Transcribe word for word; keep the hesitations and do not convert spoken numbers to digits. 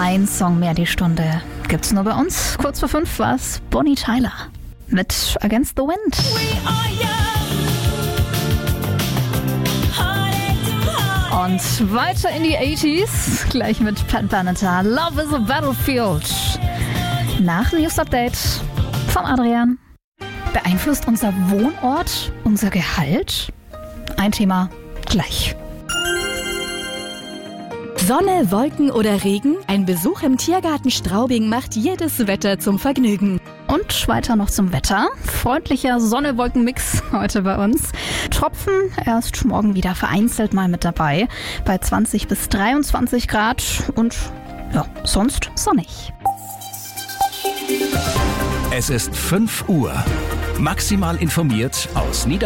Ein Song mehr die Stunde gibt's nur bei uns. Kurz vor fünf war's Bonnie Tyler mit Against the Wind. Und weiter in die achtziger, gleich mit Pat Benatar. Love is a Battlefield. Nach News Update von Adrian. Beeinflusst unser Wohnort unser Gehalt? Ein Thema gleich. Sonne, Wolken oder Regen? Ein Besuch im Tiergarten Straubing macht jedes Wetter zum Vergnügen. Und weiter noch zum Wetter. Freundlicher Sonne-Wolken-Mix heute bei uns. Tropfen erst morgen wieder vereinzelt mal mit dabei. Bei zwanzig bis dreiundzwanzig Grad und ja, sonst sonnig. Es ist fünf Uhr. Maximal informiert aus Niedersachsen.